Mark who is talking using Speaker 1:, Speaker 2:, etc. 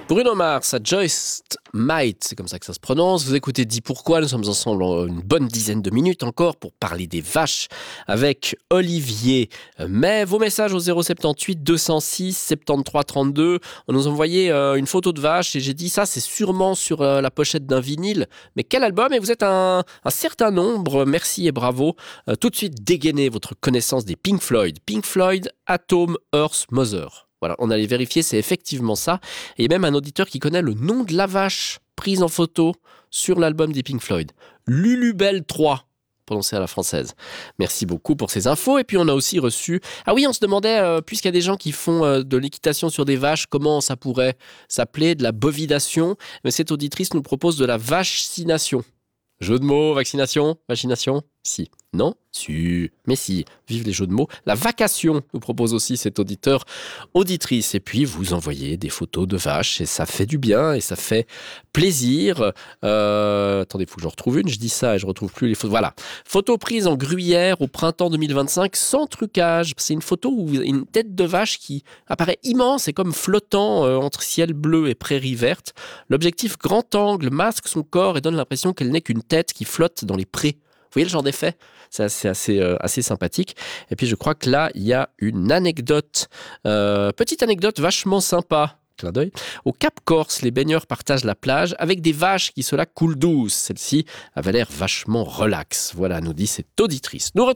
Speaker 1: Bruno Mars, à Just Might, c'est comme ça que ça se prononce. Vous écoutez Dis Pourquoi, nous sommes ensemble une bonne dizaine de minutes encore pour parler des vaches avec Olivier. Mais vos messages au 078 206 73 32, on nous envoyait une photo de vache et j'ai dit ça c'est sûrement sur la pochette d'un vinyle. Mais quel album? Et vous êtes un certain nombre, merci et bravo. Tout de suite dégainez votre connaissance des Pink Floyd. Pink Floyd, Atom, Earth, Mother. Voilà, on allait vérifier, c'est effectivement ça. Et il y a même un auditeur qui connaît le nom de la vache prise en photo sur l'album des Pink Floyd. Lulubelle 3, prononcé à la française. Merci beaucoup pour ces infos. Et puis on a aussi reçu... Ah oui, on se demandait, puisqu'il y a des gens qui font de l'équitation sur des vaches, comment ça pourrait s'appeler, de la bovidation. Mais cette auditrice nous propose de la vaccination. Jeu de mots, vaccination, vaccination, si. Non? Si. Mais si. Vive les jeux de mots. La vacation nous propose aussi cet auditeur, auditrice. Et puis, vous envoyez des photos de vaches et ça fait du bien et ça fait plaisir. Attendez, il faut que je retrouve une. Je dis ça et je retrouve plus les photos. Voilà. Photo prise en Gruyère au printemps 2025 sans trucage. C'est une photo où il y a une tête de vache qui apparaît immense et comme flottant entre ciel bleu et prairie verte. L'objectif grand angle masque son corps et donne l'impression qu'elle n'est qu'une tête qui flotte dans les prés. Vous voyez le genre d'effet? C'est assez sympathique. Et puis je crois que là, il y a une anecdote. Petite anecdote vachement sympa. Clin d'œil. Au Cap Corse, les baigneurs partagent la plage avec des vaches qui se la coulent douce. Celle-ci avait l'air vachement relax. Voilà, nous dit cette auditrice. Nous